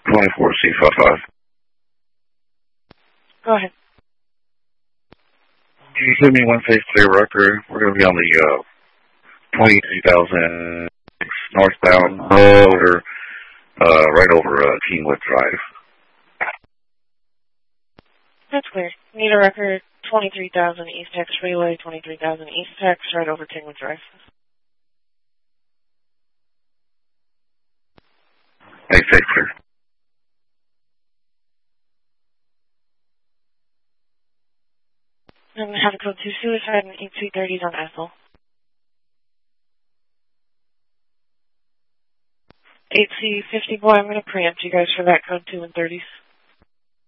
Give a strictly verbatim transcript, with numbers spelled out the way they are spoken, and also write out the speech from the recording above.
twenty-four C five five. Go ahead. Can you give me one phase clear record? We're going to be on the uh, twenty-three thousand northbound road, uh, right over uh, Kingwood Drive. That's clear. Need a record twenty-three thousand East Texas Freeway, twenty-three thousand East Texas, right over Kingwood Drive. Hey, phase clear. And have a code two suicide and eight two thirties on Ethel. eight C fifty boy, I'm going to preempt you guys for that code two and thirties.